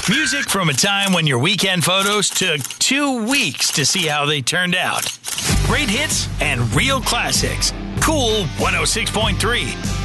Music from a time when your weekend photos took 2 weeks to see how they turned out. Great hits and real classics. Cool 106.3.